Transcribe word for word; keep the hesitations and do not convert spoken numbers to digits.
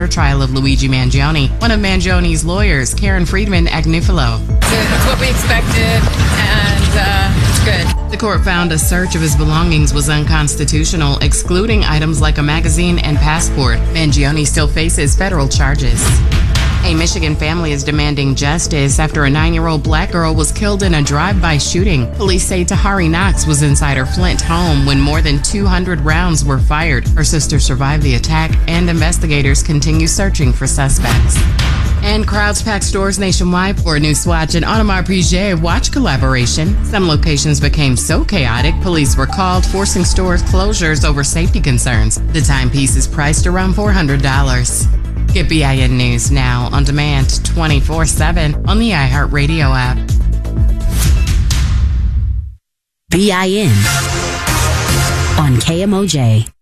trial of Luigi Mangione. One of Mangioni's lawyers, Karen Friedman Agnifilo. It's what we expected, and uh, it's good. The court found a search of his belongings was unconstitutional, excluding items like a magazine and passport. Mangione still faces federal charges. A Michigan family is demanding justice after a nine-year-old black girl was killed in a drive-by shooting. Police say Tahari Knox was inside her Flint home when more than two hundred rounds were fired. Her sister survived the attack, and investigators continue searching for suspects. And crowds packed stores nationwide for a new Swatch and Audemars Piguet watch collaboration. Some locations became so chaotic, police were called, forcing store closures over safety concerns. The timepiece is priced around four hundred dollars. Get B I N News now on demand twenty-four seven on the iHeartRadio app. B I N on K M O J.